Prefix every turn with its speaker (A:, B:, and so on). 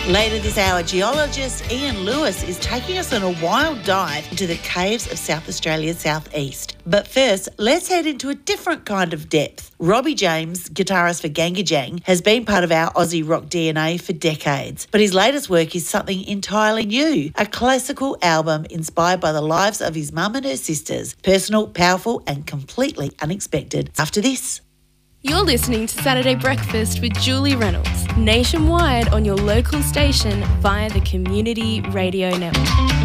A: Later this hour, geologist Ian Lewis is taking us on a wild dive into the caves of South Australia's southeast. But first, let's head into a different kind of depth. Robbie James, guitarist for Gangajang, has been part of our Aussie rock DNA for decades. But his latest work is something entirely new, a classical album inspired by the lives of his mum and her sisters. Personal, powerful and completely unexpected. After this.
B: You're listening to Saturday Breakfast with Julie Reynolds, nationwide on your local station via the Community Radio Network.